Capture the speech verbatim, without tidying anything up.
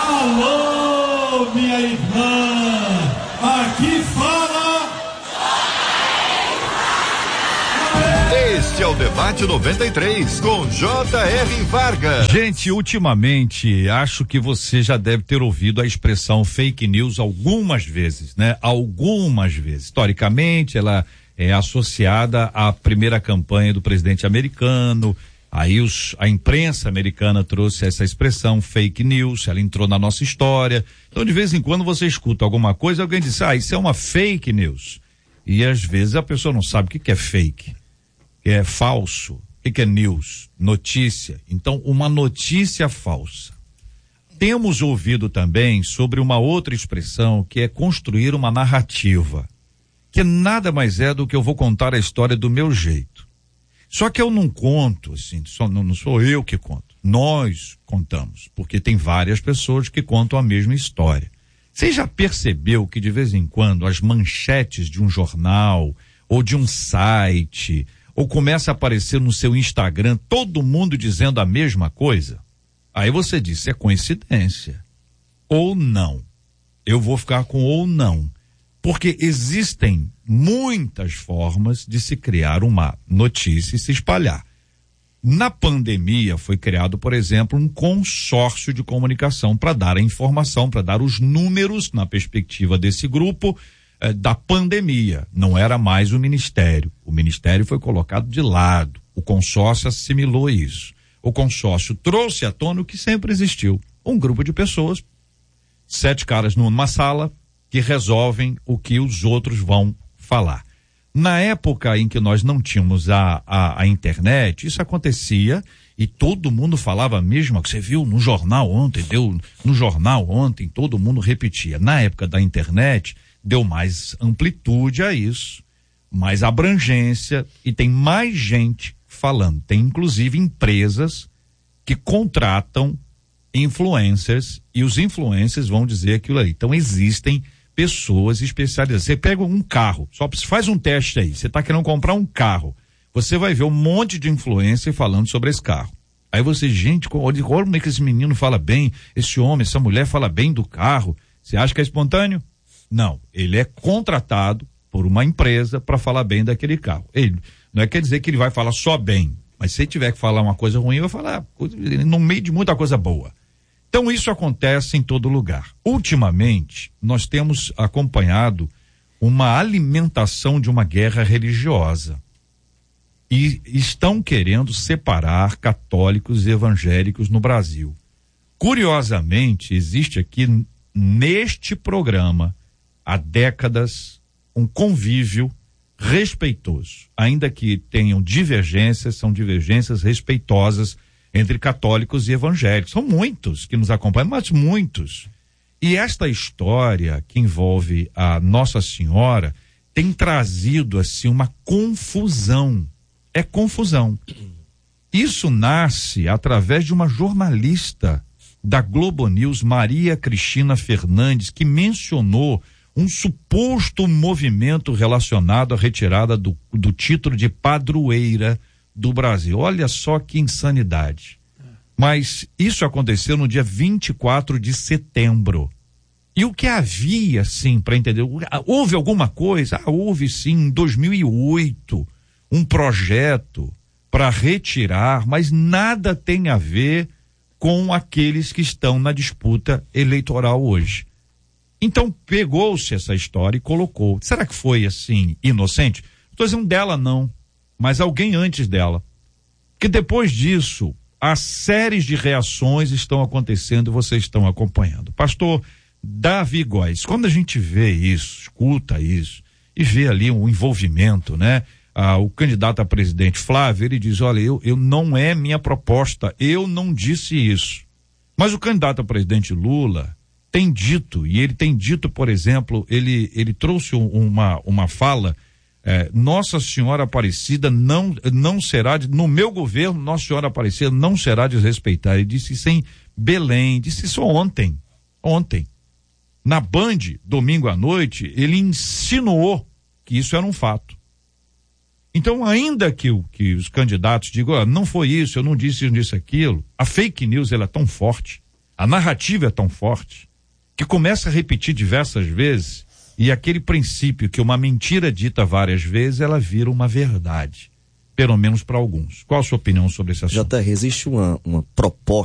Alô, minha irmã, aqui fala... Este é o Debate noventa e três, com J R. Vargas. Gente, ultimamente, acho que você já deve ter ouvido a expressão fake news algumas vezes, né? Algumas vezes. Historicamente, ela é associada à primeira campanha do presidente americano. Aí os, a imprensa americana trouxe essa expressão fake news, ela entrou na nossa história. Então, de vez em quando você escuta alguma coisa, alguém diz, ah, isso é uma fake news. E às vezes a pessoa não sabe o que que é fake, que é falso, o que que é news, notícia. Então, uma notícia falsa. Temos ouvido também sobre uma outra expressão que é construir uma narrativa, que nada mais é do que eu vou contar a história do meu jeito. Só que eu não conto, assim, só, não, não sou eu que conto. Nós contamos, porque tem várias pessoas que contam a mesma história. Você já percebeu que de vez em quando as manchetes de um jornal ou de um site ou começa a aparecer no seu Instagram todo mundo dizendo a mesma coisa? Aí você diz, é coincidência. Ou não. Eu vou ficar com ou não. Porque existem muitas formas de se criar uma notícia e se espalhar. Na pandemia foi criado, por exemplo, um consórcio de comunicação para dar a informação, para dar os números na perspectiva desse grupo eh, da pandemia. Não era mais o ministério. O ministério foi colocado de lado. O consórcio assimilou isso. O consórcio trouxe à tona o que sempre existiu. Um grupo de pessoas, sete caras numa sala, que resolvem o que os outros vão falar. Na época em que nós não tínhamos a, a, a internet, isso acontecia e todo mundo falava a mesma coisa. Você viu no jornal ontem, deu no jornal ontem, todo mundo repetia. Na época da internet, deu mais amplitude a isso, mais abrangência e tem mais gente falando. Tem inclusive empresas que contratam influencers e os influencers vão dizer aquilo aí. Então existem pessoas especializadas. Você pega um carro, só faz um teste aí. Você está querendo comprar um carro. Você vai ver um monte de influencer falando sobre esse carro. Aí você, gente, olha como é que esse menino fala bem, esse homem, essa mulher fala bem do carro. Você acha que é espontâneo? Não. Ele é contratado por uma empresa para falar bem daquele carro. Ele não é quer dizer que ele vai falar só bem, mas se ele tiver que falar uma coisa ruim, vai falar no meio de muita coisa boa. Então isso acontece em todo lugar. Ultimamente, nós temos acompanhado uma alimentação de uma guerra religiosa. E estão querendo separar católicos e evangélicos no Brasil. Curiosamente, existe aqui neste programa, há décadas, um convívio respeitoso. Ainda que tenham divergências, são divergências respeitosas entre católicos e evangélicos. São muitos que nos acompanham, mas muitos. E esta história que envolve a Nossa Senhora tem trazido assim uma confusão. É confusão. Isso nasce através de uma jornalista da Globo News, Maria Cristina Fernandes, que mencionou um suposto movimento relacionado à retirada do, do título de padroeira do Brasil. Olha só que insanidade. Mas isso aconteceu no dia vinte e quatro de setembro. E o que havia, sim, para entender? Houve alguma coisa? Ah, houve sim, em dois mil e oito, um projeto para retirar, mas nada tem a ver com aqueles que estão na disputa eleitoral hoje. Então pegou-se essa história e colocou. Será que foi assim, inocente? Estou dizendo dela não, mas alguém antes dela. Que depois disso, as séries de reações estão acontecendo e vocês estão acompanhando. Pastor Davi Góes, quando a gente vê isso, escuta isso e vê ali um envolvimento, né? Ah, o candidato a presidente Flávio, ele diz, olha, eu, eu não é minha proposta, eu não disse isso. Mas o candidato a presidente Lula tem dito, e ele tem dito, por exemplo, ele, ele trouxe uma, uma fala, é, Nossa Senhora Aparecida não, não será, no meu governo, Nossa Senhora Aparecida não será desrespeitada. Ele disse isso em Belém, disse isso ontem, ontem. Na Band, domingo à noite, ele insinuou que isso era um fato. Então, ainda que, que os candidatos digam, ah, não foi isso, eu não disse isso, não disse aquilo, a fake news ela é tão forte, A narrativa é tão forte que começa a repetir diversas vezes e aquele princípio que uma mentira dita várias vezes, ela vira uma verdade, pelo menos para alguns. Qual a sua opinião sobre esse assunto? Já existe uma, uma proposta